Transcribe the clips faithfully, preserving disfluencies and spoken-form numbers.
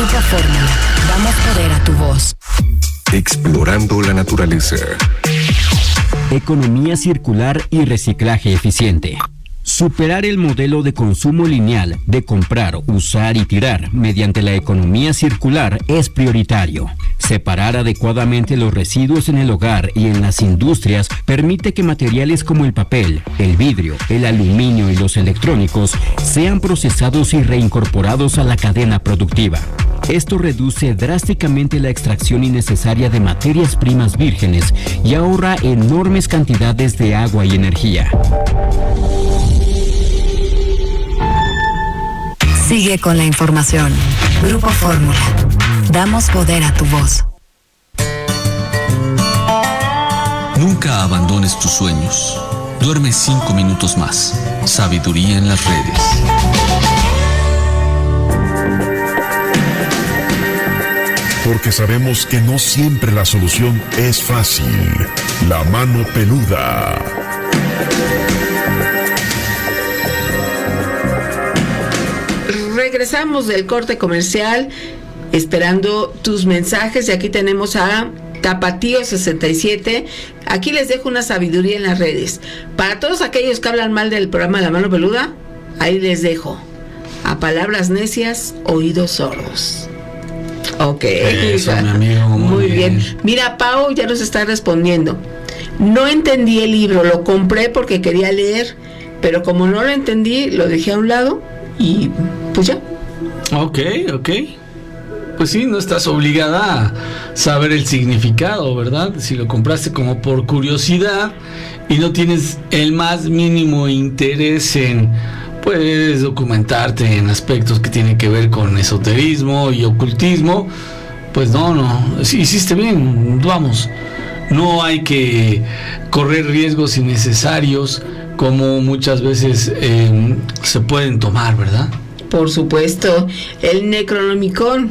Grupo Fórmula. Damos poder a tu voz. Explorando la naturaleza. Economía circular y reciclaje eficiente. Superar el modelo de consumo lineal de comprar, usar y tirar mediante la economía circular es prioritario. Separar adecuadamente los residuos en el hogar y en las industrias permite que materiales como el papel, el vidrio, el aluminio y los electrónicos sean procesados y reincorporados a la cadena productiva. Esto reduce drásticamente la extracción innecesaria de materias primas vírgenes y ahorra enormes cantidades de agua y energía. Sigue con la información. Grupo Fórmula. Damos poder a tu voz. Nunca abandones tus sueños. Duerme cinco minutos más. Sabiduría en las redes. Porque sabemos que no siempre la solución es fácil. La mano peluda. Regresamos del corte comercial, esperando tus mensajes, y aquí tenemos a Tapatío sesenta y siete. Aquí les dejo una sabiduría en las redes. Para todos aquellos que hablan mal del programa La Mano Peluda, ahí les dejo: a palabras necias, oídos sordos. Ok. Eso, mi amigo, muy, muy bien. bien. Mira, Pau ya nos está respondiendo. No entendí el libro, lo compré porque quería leer, pero como no lo entendí, lo dejé a un lado y pues ya. Ok, ok. Pues sí, no estás obligada a saber el significado, ¿verdad? Si lo compraste como por curiosidad y no tienes el más mínimo interés en, pues, documentarte en aspectos que tienen que ver con esoterismo y ocultismo, pues no, no, sí, hiciste bien, vamos. No hay que correr riesgos innecesarios como muchas veces eh, se pueden tomar, ¿verdad? Por supuesto. El Necronomicon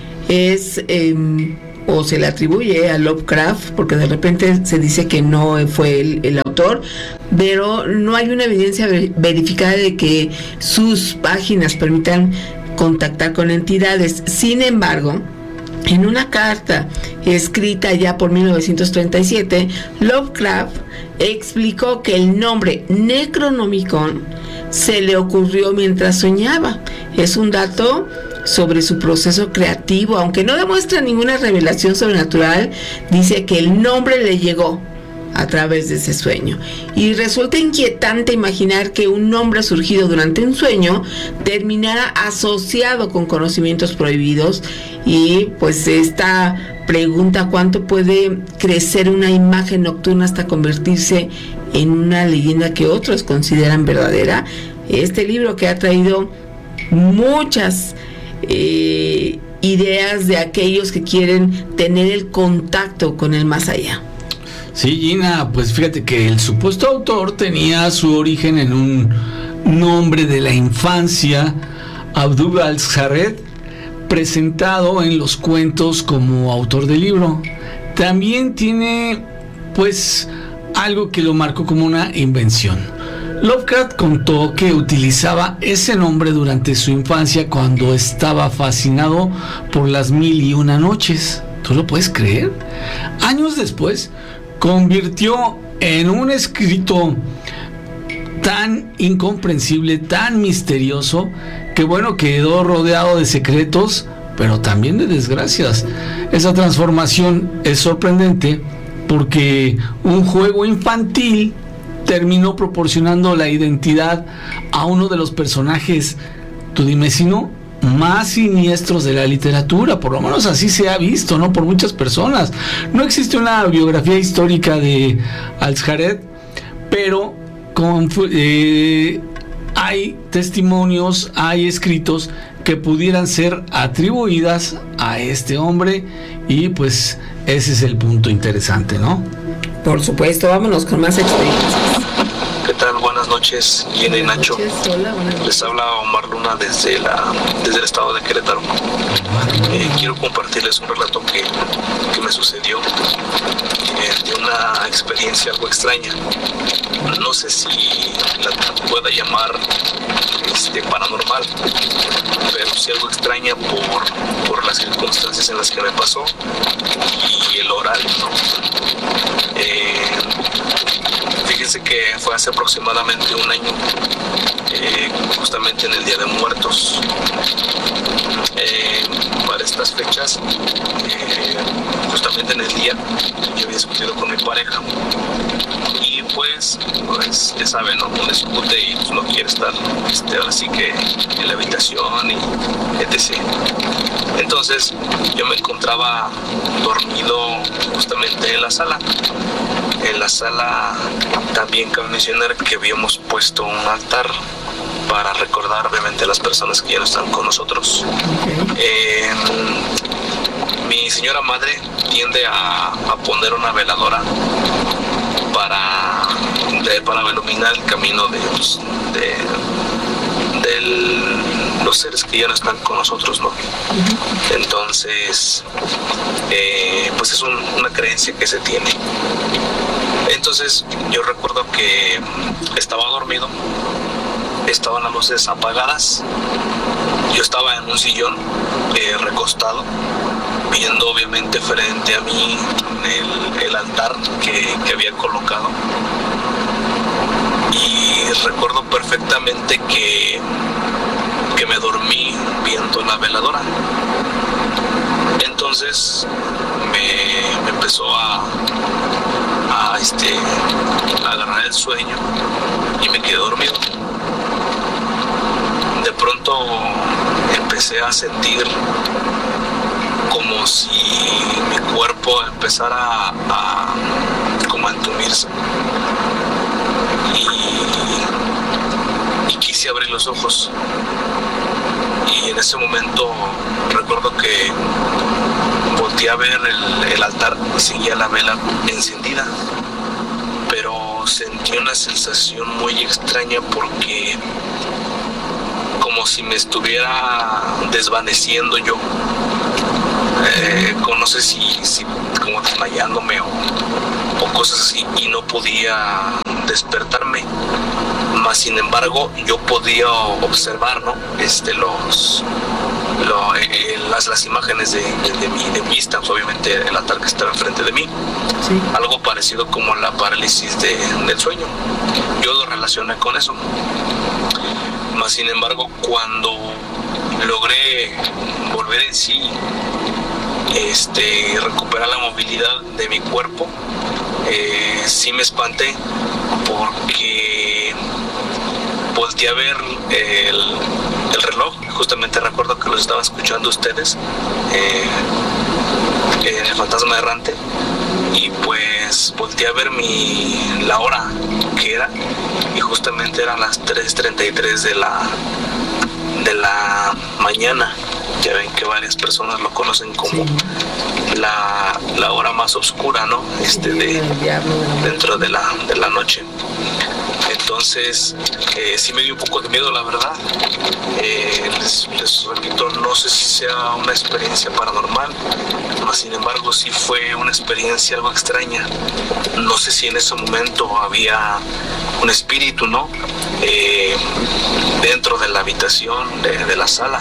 es eh, o se le atribuye a Lovecraft, porque de repente se dice que no fue el, el autor, pero no hay una evidencia verificada de que sus páginas permitan contactar con entidades. Sin embargo, en una carta escrita ya por mil novecientos treinta y siete, Lovecraft explicó que el nombre Necronomicon se le ocurrió mientras soñaba. Es un dato sobre su proceso creativo, aunque no demuestra ninguna revelación sobrenatural. Dice que el nombre le llegó a través de ese sueño, y resulta inquietante imaginar que un nombre surgido durante un sueño terminara asociado con conocimientos prohibidos. Y pues esta pregunta: ¿cuánto puede crecer una imagen nocturna hasta convertirse en una leyenda que otros consideran verdadera? Este libro, que ha traído muchas eh, ideas de aquellos que quieren tener el contacto con el más allá. Sí, Gina, pues fíjate que el supuesto autor tenía su origen en un nombre de la infancia, Abdul al-Jared, presentado en los cuentos como autor del libro. También tiene, pues, algo que lo marcó como una invención. Lovecraft contó que utilizaba ese nombre durante su infancia cuando estaba fascinado por las mil y una noches. ¿Tú lo puedes creer? Años después, convirtió en un escrito tan incomprensible, tan misterioso, que bueno, quedó rodeado de secretos, pero también de desgracias. Esa transformación es sorprendente porque un juego infantil terminó proporcionando la identidad a uno de los personajes, tú dime si no, más siniestros de la literatura. Por lo menos así se ha visto, ¿no? Por muchas personas. No existe una biografía histórica de al-Jared, pero con, eh, hay testimonios, hay escritos que pudieran ser atribuidas a este hombre, y pues ese es el punto interesante, ¿no? Por supuesto, vámonos con más experiencias. ¿Qué tal? Buenas noches, Gina y Nacho. Hola, buenas noches. Les habla Omar Luna desde, la, desde el estado de Querétaro. Eh, quiero compartirles un relato que, que me sucedió, eh, de una experiencia algo extraña. No sé si la pueda llamar este, paranormal, pero sí algo extraña por, por veces en las que me pasó y el horario, ¿no? Eh, fíjense que fue hace aproximadamente un año, eh, justamente en el Día de Muertos. Eh, para estas fechas, eh, justamente en el día, yo había discutido con mi pareja y pues, pues ya saben, ¿no? Uno discute y pues, no quiere estar este, ahora sí que en la habitación y etcétera. Entonces yo me encontraba dormido justamente en la sala. En la sala también cabe mencionar que habíamos puesto un altar para recordar obviamente a las personas que ya no están con nosotros. Okay. Eh, mi señora madre tiende a, a poner una veladora para, de, para iluminar el camino de, de, de los seres que ya no están con nosotros, ¿no? Uh-huh. Entonces, eh, pues es un, una creencia que se tiene. Entonces, yo recuerdo que estaba dormido, estaban las luces apagadas, yo estaba en un sillón eh, recostado, viendo obviamente frente a mí el, el altar que, que había colocado, y recuerdo perfectamente que, que me dormí viendo la veladora. Entonces me, me empezó a, a, este, a agarrar el sueño y me quedé dormido. De pronto empecé a sentir como si mi cuerpo empezara a, a como a entumirse, y, y quise abrir los ojos, y en ese momento recuerdo que volteé a ver el, el altar y seguía la vela encendida, pero sentí una sensación muy extraña porque como si me estuviera desvaneciendo yo, eh, con, no sé si, si como desmayándome o, o cosas así, y no podía despertarme. Más sin embargo yo podía observar, ¿no? este, los, lo, eh, las, las imágenes de, de, de, mi, de mi vista, pues, obviamente el altar que estaba enfrente de mí, sí. Algo parecido como la parálisis de, del sueño. Yo lo relacioné con eso. Más sin embargo, cuando logré volver en sí, este, recuperar la movilidad de mi cuerpo, eh, sí me espanté porque volteé a ver el, el reloj. Justamente recuerdo que los estaba escuchando ustedes, eh, en El Fantasma Errante, y pues volteé a ver mi, la hora que era, y justamente eran las tres treinta y tres de la, de la mañana. Ya ven que varias personas lo conocen como sí. la, la hora más oscura, ¿no? Este, de, dentro de la, de la noche. Entonces, eh, sí me dio un poco de miedo, la verdad. Eh, les, les repito, no sé si sea una experiencia paranormal, mas sin embargo sí fue una experiencia algo extraña. No sé si en ese momento había un espíritu, ¿no? Eh, dentro de la habitación, de, de la sala,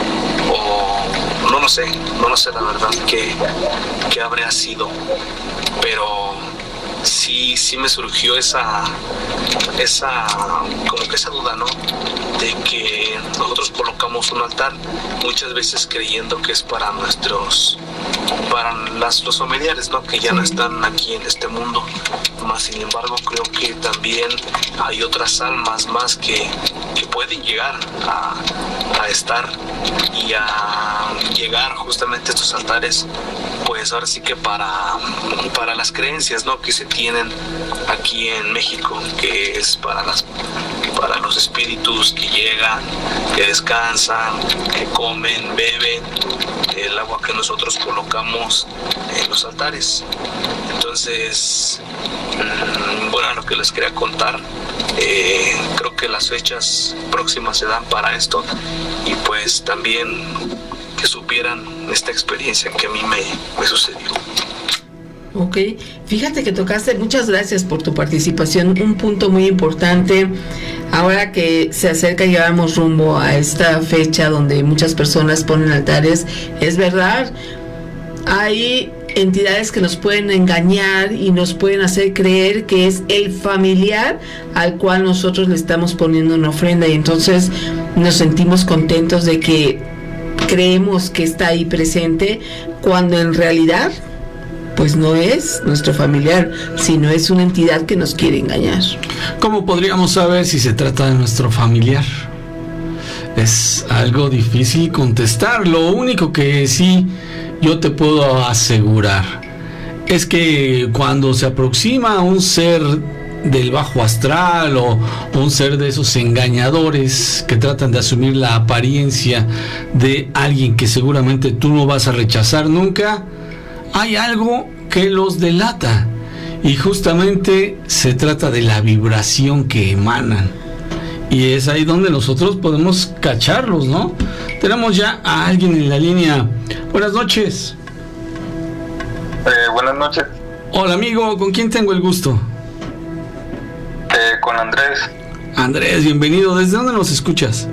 o no lo sé, no lo sé la verdad qué, qué habría sido, pero sí, sí me surgió esa, esa, como que esa duda, ¿no? De que nosotros colocamos un altar muchas veces creyendo que es para nuestros, para las, los familiares, ¿no? Que ya no están aquí en este mundo. Más sin embargo, creo que también hay otras almas más que, que pueden llegar a, a estar y a llegar justamente a estos altares, pues ahora sí que para, para las creencias, ¿no? Que se tienen aquí en México, que es para las, para los espíritus que llegan, que descansan, que comen, beben el agua que nosotros colocamos en los altares. Entonces, bueno, lo que les quería contar, eh, creo que las fechas próximas se dan para esto, y pues también que supieran esta experiencia que a mí me, me sucedió. Ok, fíjate que tocaste, muchas gracias por tu participación, un punto muy importante. Ahora que se acerca, llevamos rumbo a esta fecha donde muchas personas ponen altares, es verdad, hay entidades que nos pueden engañar y nos pueden hacer creer que es el familiar al cual nosotros le estamos poniendo una ofrenda, y entonces nos sentimos contentos de que creemos que está ahí presente, cuando en realidad pues no es nuestro familiar, sino es una entidad que nos quiere engañar. ¿Cómo podríamos saber si se trata de nuestro familiar? Es algo difícil contestar. Lo único que sí yo te puedo asegurar es que cuando se aproxima un ser del bajo astral o un ser de esos engañadores que tratan de asumir la apariencia de alguien que seguramente tú no vas a rechazar nunca, hay algo que los delata, y justamente se trata de la vibración que emanan, y es ahí donde nosotros podemos cacharlos, ¿no? Tenemos ya a alguien en la línea. Buenas noches. Eh, buenas noches. Hola amigo, ¿con quién tengo el gusto? Eh, con Andrés. Andrés, bienvenido. ¿Desde dónde nos escuchas?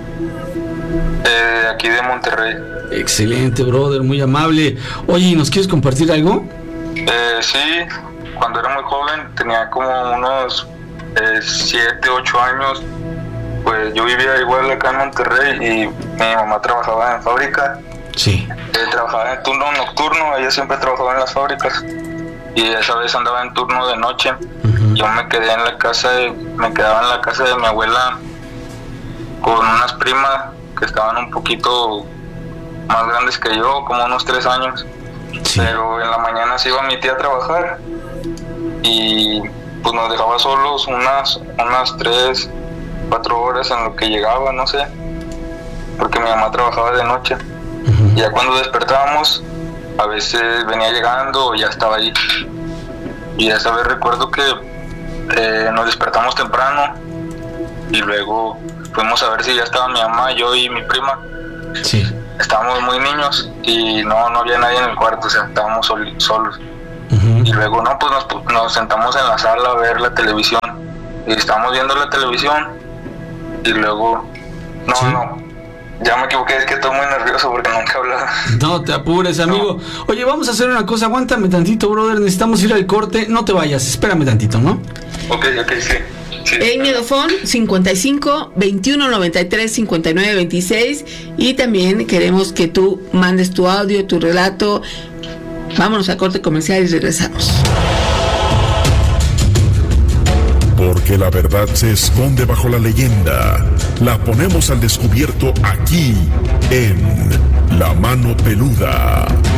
Eh, aquí de Monterrey. Excelente, brother, muy amable. Oye, ¿nos quieres compartir algo? Eh, sí, cuando era muy joven, tenía como unos siete, ocho años, pues yo vivía igual acá en Monterrey y mi mamá trabajaba en fábrica. Sí. Eh, trabajaba en turno nocturno, ella siempre trabajaba en las fábricas y esa vez andaba en turno de noche. Uh-huh. Yo me quedé en la casa, de, me quedaba en la casa de mi abuela con unas primas que estaban un poquito más grandes que yo, como unos tres años. Sí. Pero en la mañana se iba mi tía a trabajar y pues nos dejaba solos unas unas tres, cuatro horas en lo que llegaba, no sé, porque mi mamá trabajaba de noche. Uh-huh. Y ya cuando despertábamos, a veces venía llegando o ya estaba ahí. Y esa vez recuerdo que eh, nos despertamos temprano y luego fuimos a ver si ya estaba mi mamá, yo y mi prima. Sí. Estábamos muy niños y no, no había nadie en el cuarto, o sea, estábamos sol, solos. Uh-huh. Y luego, no, pues nos, nos sentamos en la sala a ver la televisión. Y estábamos viendo la televisión y luego, no, ¿sí? no, ya me equivoqué, es que estoy muy nervioso porque nunca he hablado. No te apures, amigo. No. Oye, vamos a hacer una cosa, aguántame tantito, brother, necesitamos ir al corte, no te vayas, espérame tantito, ¿no? Ok, ok, sí. Sí. El Megafón cincuenta y cinco, veintiuno noventa y tres, cincuenta y nueve veintiséis, y también queremos que tú mandes tu audio, tu relato. Vámonos a corte comercial y regresamos. Porque la verdad se esconde bajo la leyenda. La ponemos al descubierto aquí en La Mano Peluda.